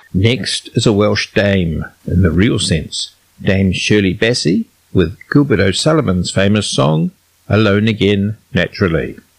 Next is a Welsh dame, in the real sense, Dame Shirley Bassey, with Gilbert O'Sullivan's famous song, Alone Again, Naturally.